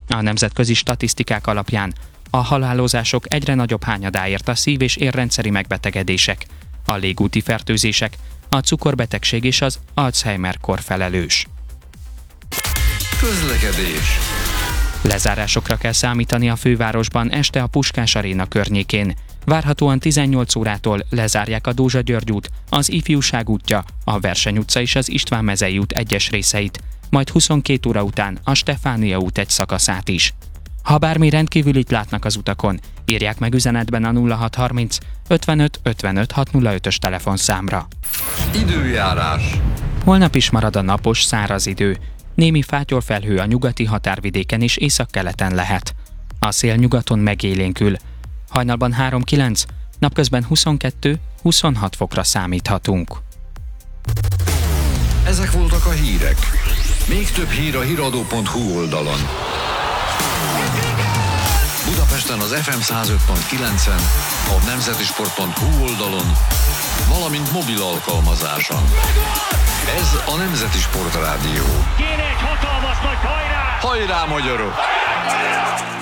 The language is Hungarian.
A nemzetközi statisztikák alapján a halálozások egyre nagyobb hányadáért a szív- és érrendszeri megbetegedések, a légúti fertőzések, a cukorbetegség és az Alzheimer-kor felelős. Közlekedés. Lezárásokra kell számítani a fővárosban este a Puskás Aréna környékén. Várhatóan 18 órától lezárják a Dózsa György út, az Ifjúság útja, a Verseny utca és az István mezei út egyes részeit, majd 22 óra után a Stefánia út egy szakaszát is. Ha bármi rendkívülit látnak az utakon, írják meg üzenetben a 0630 55 55 605-ös telefonszámra. Időjárás. Holnap is marad a napos, száraz idő. Némi fátyolfelhő a nyugati határvidéken és északkeleten lehet. A szél nyugaton megélénkül. Hajnalban 3-9, napközben 22-26 fokra számíthatunk. Ezek voltak a hírek. Még több hír a hiradó.hu oldalon. Budapesten az FM 105.9-en, a nemzetisport.hu oldalon, valamint mobil alkalmazáson. Ez a Nemzeti Sport Rádió. Kéne egy hatalmas nagy hajrá! Hajrá, magyarok!